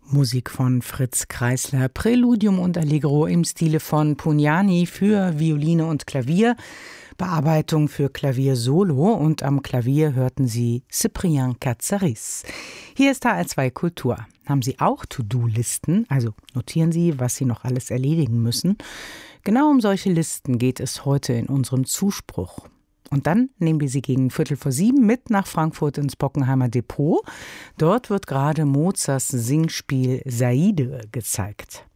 Musik von Fritz Kreisler, Präludium und Allegro im Stile von Pugnani für Violine und Klavier, Bearbeitung für Klavier Solo, und am Klavier hörten Sie Cyprien Katsaris. Hier ist HR2 Kultur. Haben Sie auch To-Do-Listen? Also notieren Sie, was Sie noch alles erledigen müssen. Genau um solche Listen geht es heute in unserem Zuspruch. Und dann nehmen wir Sie gegen 6:15 mit nach Frankfurt ins Bockenheimer Depot. Dort wird gerade Mozarts Singspiel Saide gezeigt.